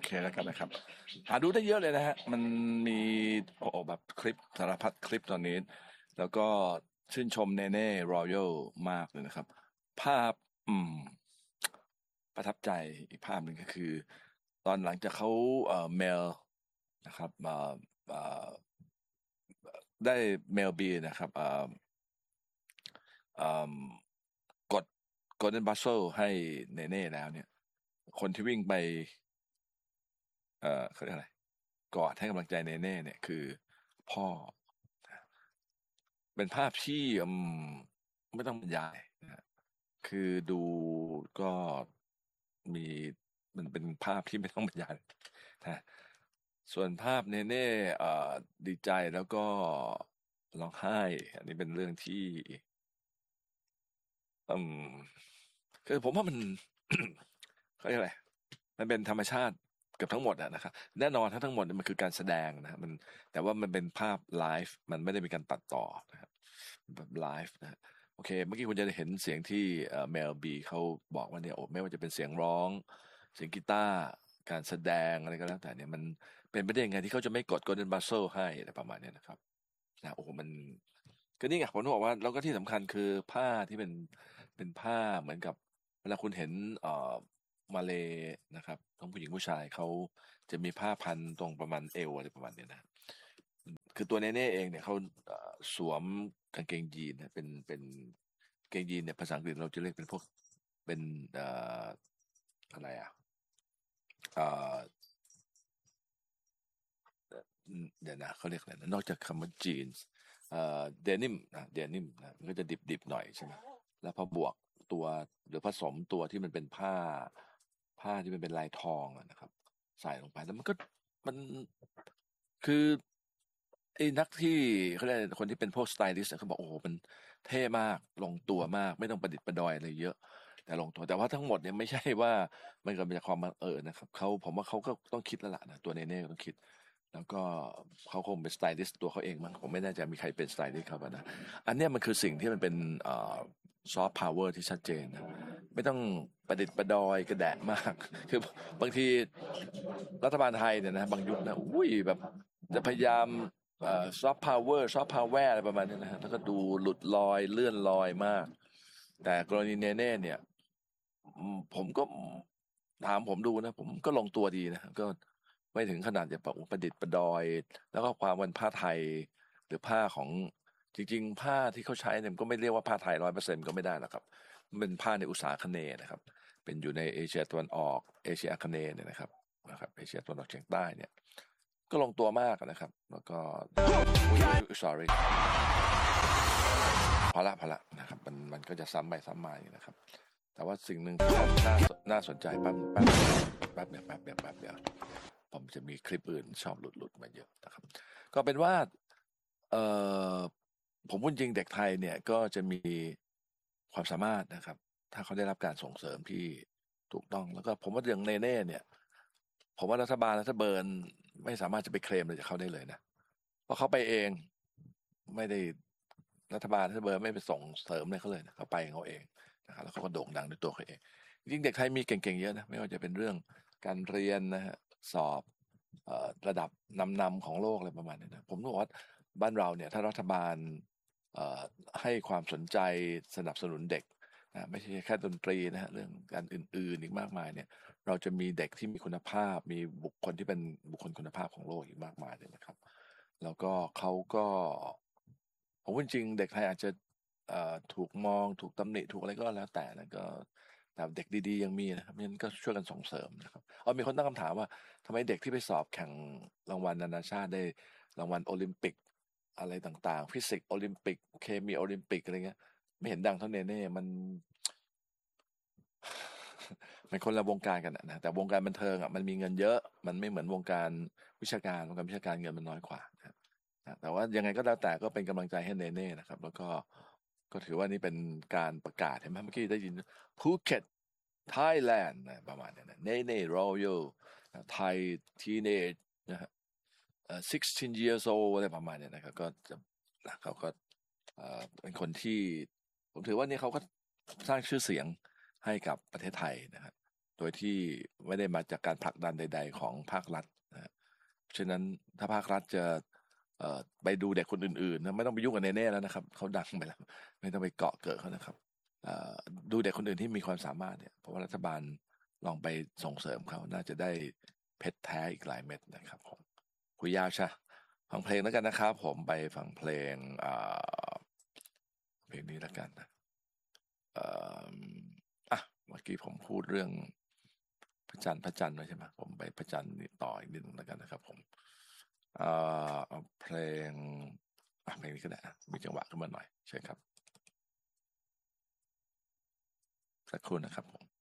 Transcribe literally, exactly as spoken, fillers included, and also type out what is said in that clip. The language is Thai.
เคแล้วกันนะครับหาดูได้เยอะเลยนะฮะมันมีโอ้โหแบบคลิปสารพัดคลิปตอนนี้แล้วก็ชื่นชมเนเน่รอยัลมากเลยนะครับภาพอืมประทับใจอีกภาพหนึ่งก็คือตอนหลังจากเขาเอ่อเมลนะครับเอ่อเอ่อได้เมลบีนะครับเอ่อเอ่อกด Golden Buzzer ให้เนเน่แล้วเนี่ยคนที่วิ่งไปเอ่อเขาเรียกอะไรกอดให้กำลังใจเนเน่เนี่ยคือพ่อเป็นภาพที่อืมไม่ต้องบรรยายนะฮะคือดูก็มีมันเป็นภาพที่ไม่ต้องบรรยายนะส่วนภาพเนเน่เอ่อดีใจแล้วก็ร้องไห้อันนี้เป็นเรื่องที่อืมคือผมว่ามัน เขาเรียกอะไรมันเป็นธรรมชาติเกือบทั้งหมดอะนะครับแน่นอนทั้งทั้งหมดเนี่ยมันคือการแสดงนะฮะมันแต่ว่ามันเป็นภาพไลฟ์มันไม่ได้มีการตัดต่อนะครับแบบไลฟ์นะฮะโอเคเมื่อกี้คุณจะได้เห็นเสียงที่เอ่อเมลบีเขาบอกว่าเนี่ยโอ้ไม่ว่าจะเป็นเสียงร้องเสียงกีตาร์การแสดงอะไรก็แล้วแต่เนี่ยมันเป็นไปได้ยังไงที่เขาจะไม่กด Golden Buzzer ให้อะไรประมาณเนี้ยนะครับนะโอ้โหมันก็นี่ไงผมต้องบอกว่าแล้วก็ที่สำคัญคือผ้าที่เป็นเป็นผ้าเหมือนกับเวลาคุณเห็นเอ่อ มาเลย์นะครับทั้งผู้หญิงผู้ชายเขาจะมีผ้าพันตรงประมาณเอวอะไรประมาณเนี้ยนะคือตัวเนเน่เองเนี่ยเขาเอ่อสวมกางเกงยีนนะเป็นเป็นกางเกงยีนเนี่ยภาษาอังกฤษเราจะเรียกเป็นพวกเป็นเอ่ออะไรอ่ะเอ่อเดี๋ยวนะเขาเรียกอะไรนะนอกจากคำว่าจีนส์เอ่อเดนิมนะเดนิมนะมันก็จะดิบดิบหน่อยใช่ไหมแล้วพอบวกตัวหรือผสมตัวที่มันเป็นผ้าผ้าที่มันเป็นลายทองอะนะครับใส่ลงไปแล้วมันก็มันคือไอ้นักที่เขาเรียกอะไรคนที่เป็นพวกสไตลิสต์เขาบอกโอ้โหมันเท่มากลงตัวมากไม่ต้องประดิษฐ์ประดอยอะไรเยอะแต่ลงตัวแต่ว่าทั้งหมดเนี่ยไม่ใช่ว่ามันเกิดมาจากความบังเอิญนะครับเขาผมว่าเขาก็ต้องคิดแล้วล่ะนะตัวเนเน่ก็ต้องคิด แล้วก็เขาคงเป็นสไตลิสต์ตัวเขาเองมั้งผมไม่แน่ใจมีใครเป็นสไตลิสต์เขาป่ะนะอันเนี้ยมันคือสิ่งที่มันเป็นเอ่อซอฟต์พาวเวอร์ที่ชัดเจนนะไม่ต้องประดิษฐ์ประดอยกระแดะมากคือบางทีรัฐบาลไทยเนี่ยนะบางยุคนะอุ้ยแบบจะพยายามเอ่อซอฟต์พาวเวอร์ซอฟต์พาวเวอร์อะไรประมาณนี้นะฮะแล้วก็ดูหลุดลอยเลื่อนลอยมากแต่กรณีเนเน่เนี่ยอืมผมก็ถามผมดูนะผมก็ลงตัวดีนะก็ ไม่ถึงขนาดจะแบบประดิษฐ์ประดอยแล้วก็ความเป็นผ้าไทยหรือผ้าของจริงๆผ้าที่เขาใช้เนี่ยมันก็ไม่เรียกว่าผ้าไทยร้อยเปอร์เซ็นต์ก็ไม่ได้หรอกครับมันเป็นผ้าในอุตสาคเนย์นะครับเป็นอยู่ในเอเชียตะวันออกเอเชียอาคเนย์เนี่ยนะครับนะครับเอเชียตะวันออกเฉียงใต้เนี่ยก็ลงตัวมากนะครับแล้วก็อุ๊ย sorry พอละพอละนะครับมันมันก็จะซ้ำไปซ้ำมาอยู่นะครับแต่ว่าสิ่งหนึ่งที่น่าน่าน่าสนใจแป๊บแป๊บแป๊บเดียวแป๊บเดียวแป๊บเดียวผมจะมีคลิปอื่นชอบหลุดหลุดมาเยอะนะครับก็เป็นว่าเอ่อผมพูดจริงเด็กไทยเนี่ยก็จะมีความสามารถนะครับถ้าเขาได้รับการส่งเสริมที่ถูกต้องแล้วก็ผมว่าเรื่องเนเน่เนี่ยผมว่ารัฐบาลรัฐเบิร์นไม่สามารถจะไปเคลมอะไรจากเขาได้เลยนะเพราะเขาไปเองไม่ได้รัฐบาลรัฐเบิร์นไม่ไปส่งเสริมอะไรเขาเลยนะเขาไปของเขาเองนะครับแล้วเขาก็โด่งดังด้วยตัวเขาเองจริงๆเด็กไทยมีเก่งๆเยอะนะไม่ว่าจะเป็นเรื่องการเรียนนะฮะสอบเอ่อระดับนำๆของโลกอะไรประมาณนี้นะผมบอกว่าบ้านเราเนี่ยถ้ารัฐบาลเอ่อให้ความสนใจสนับสนุนเด็กนะไม่ใช่แค่ดนตรีนะฮะเรื่องการอื่นๆอีกมากมายเนี่ยเราจะมีเด็กที่มีคุณภาพมีบุคคลที่เป็นบุคคลคุณภาพของโลกอีกมากมายเลยนะครับ แล้วก็เขาก็ผมว่าจริงๆเด็กไทยอาจจะเอ่อถูกมองถูกตำหนิถูกอะไรก็แล้วแต่นะก็แต่เด็กดีๆยังมีนะครับงั้นก็ช่วยกันส่งเสริมนะครับเอามีคนตั้งคำถามว่าทำไมเด็กที่ไปสอบแข่งรางวัลนานาชาติได้รางวัลโอลิมปิกอะไรต่างๆฟิสิกส์โอลิมปิกเคมีโอลิมปิกอะไรเงี้ยไม่เห็นดังเท่าเนเน่มันมันคนละวงการกันอะนะแต่วงการบันเทิงอ่ะมันมีเงินเยอะมันไม่เหมือนวงการวิชาการวงการวิชาการเงินมันน้อยกว่านะ นะแต่ว่ายังไงก็แล้วแต่ก็เป็นกำลังใจให้เนเน่นะครับแล้วก็ก็ถือว่านี่เป็นการประกาศเห็นไหมเมื่อกี้ได้ยินภูเก็ตไทยแลนด์นะประมาณนี้นะเนเน่รอยัลไทยทีเนจนะฮะเอ่อสิบหก years old อะไรประมาณนี้นะครับก็จะนะเขาก็เอ่อเป็นคนที่ผมถือว่านี่เขาก็สร้างชื่อเสียงให้กับประเทศไทยนะครับโดยที่ไม่ได้มาจากการผลักดันใดๆของภาครัฐนะเพราะฉะนั้นถ้าภาครัฐจะเอ่อไปดูเด็กคนอื่นๆนะไม่ต้องไปยุ่งกับเนเน่แล้วนะครับเขาดังไปแล้วไม่ต้องไปเกาะเกิดเขานะครับเอ่อดูเด็กคนอื่นที่มีความสามารถเนี่ยเพราะว่ารัฐบาลลองไปส่งเสริมเขาน่าจะได้เพชรแท้อีกหลายเม็ดนะครับผมคุยยาวใช่ฟังเพลงแล้วกันนะครับผมไปฟังเพลงอ่าเพลงนี้แล้วกันนะเอ่ออ่ะเมื่อกี้ผมพูดเรื่องพระจันทร์พระจันทร์ด้วยใช่ไหมผมไปพระจันทร์นี่ต่ออีกนิดนึงแล้วกันนะครับผมเอ่อเอาเพลงอ่ะเพลงนี้ก็ได้อ่ะมีจังหวะขึ้นมาหน่อยใช่ครับสักครู่นะครับผม